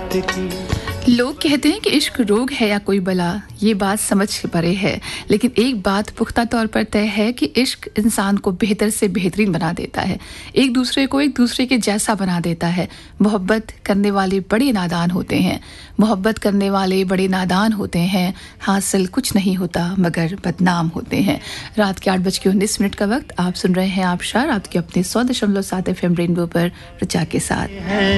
बात की। लोग कहते हैं कि इश्क रोग है या कोई बला, ये बात समझ के परे है, लेकिन एक बात पुख्ता तौर पर तय है कि इश्क इंसान को बेहतर से बेहतरीन बना देता है, एक दूसरे को एक दूसरे के जैसा बना देता है। मोहब्बत करने वाले बड़े नादान होते हैं, मोहब्बत करने वाले बड़े नादान होते हैं, हासिल कुछ नहीं होता मगर बदनाम होते हैं। रात के 8:19 का वक्त, आप सुन रहे हैं आबशार, आपके अपने 100.7 FM रेनबो पर रचा के साथ।